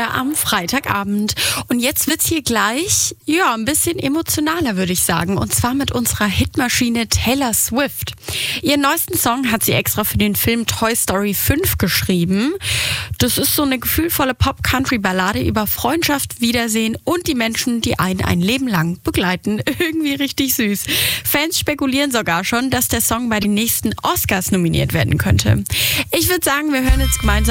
hier am Freitagabend. Und jetzt wird's hier gleich, ein bisschen emotionaler, würde ich sagen. Und zwar mit unserer Hitmaschine Taylor Swift. Ihren neuesten Song hat sie extra für den Film Toy Story 5 geschrieben. Das ist so eine gefühlvolle Pop-Country-Ballade über Freundschaft, Wiedersehen und die Menschen, die einen ein Leben lang begleiten. Irgendwie richtig süß. Fans spekulieren sogar schon, dass der Song bei den nächsten Oscars nominiert werden könnte. Ich würde sagen, wir hören jetzt gemeinsam